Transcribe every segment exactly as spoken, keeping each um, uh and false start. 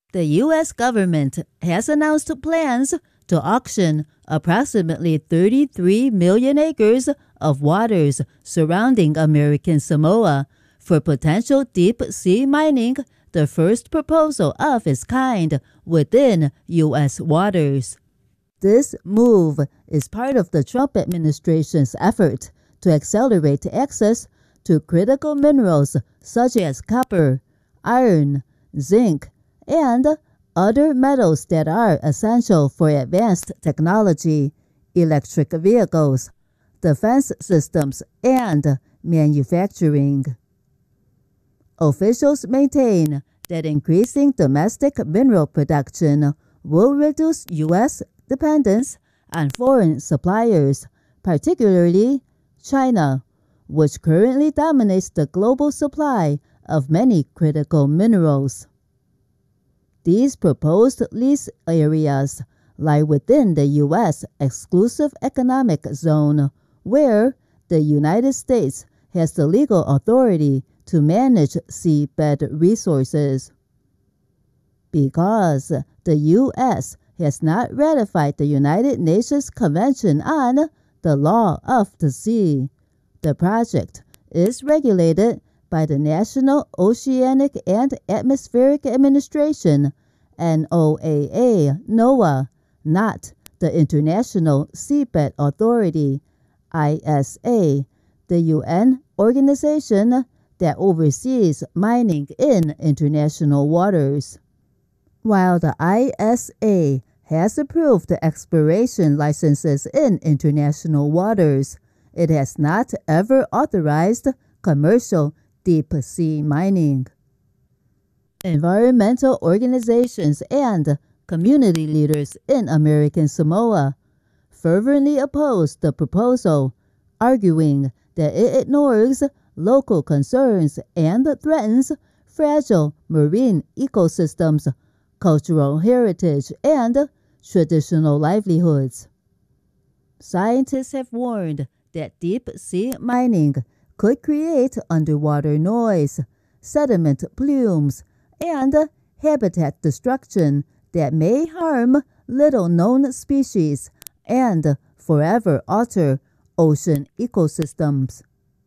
The U S government has announced plans to auction approximately thirty-three million acres of waters surrounding American Samoa for potential deep-sea mining, the first proposal of its kind within U S waters. This move is part of the Trump administration's effort to accelerate access to critical minerals such as copper, iron, zinc, and other metals that are essential for advanced technology, electric vehicles, defense systems, and manufacturing. Officials maintain that increasing domestic mineral production will reduce U S dependence on foreign suppliers, particularly China, which currently dominates the global supply of many critical minerals. These proposed lease areas lie within the U S exclusive economic zone, where the United States has the legal authority to manage seabed resources. Because the U S has not ratified the United Nations Convention on the Law of the Sea, the project is regulated by the National Oceanic and Atmospheric Administration, N O A A, NOAA, not the International Seabed Authority, I S A, the U N organization that oversees mining in international waters. While the I S A has approved the exploration licenses in international waters, it has not ever authorized commercial deep-sea mining. Environmental organizations and community leaders in American Samoa fervently oppose the proposal, arguing that it ignores local concerns and threatens fragile marine ecosystems, cultural heritage, and traditional livelihoods. Scientists have warned that deep-sea mining could create underwater noise, sediment plumes, and habitat destruction that may harm little-known species and forever alter ocean ecosystems.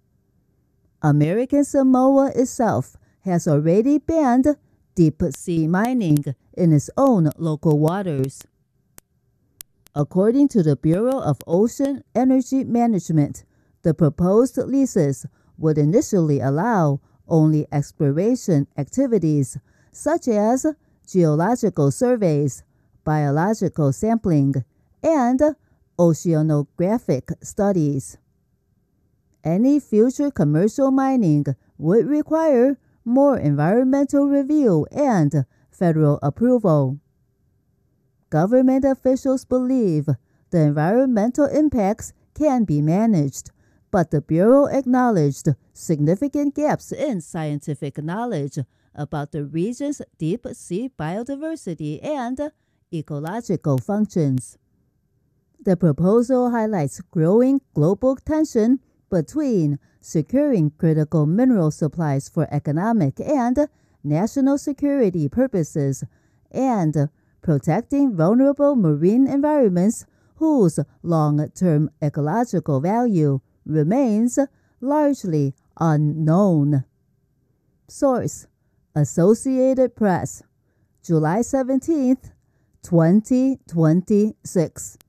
American Samoa itself has already banned deep-sea mining in its own local waters. According to the Bureau of Ocean Energy Management, the proposed leases would initially allow only exploration activities such as geological surveys, biological sampling, and oceanographic studies. Any future commercial mining would require more environmental review and federal approval. Government officials believe the environmental impacts can be managed, but the Bureau acknowledged significant gaps in scientific knowledge about the region's deep-sea biodiversity and ecological functions. The proposal highlights growing global tension between securing critical mineral supplies for economic and national security purposes and protecting vulnerable marine environments whose long-term ecological value remains largely unknown. Source: Associated Press, July seventeenth, twenty twenty-six.